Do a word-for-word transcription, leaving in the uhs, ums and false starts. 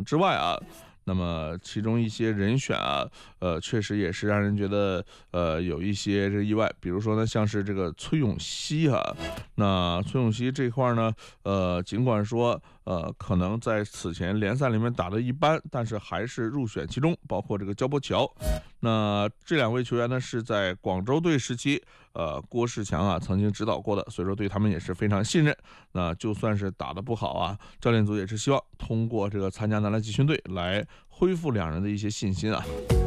之外啊，那么其中一些人选啊，呃，确实也是让人觉得呃有一些这个意外。比如说呢，像是这个崔永熙哈、那崔永熙这块呢，呃，尽管说呃可能在此前联赛里面打得一般，但是还是入选其中，包括这个焦波乔。那这两位球员呢是在广州队时期，呃，郭士强啊曾经指导过的，所以说对他们也是非常信任。那就算是打得不好啊，教练组也是希望通过这个参加男篮集训队来恢复两人的一些信心啊。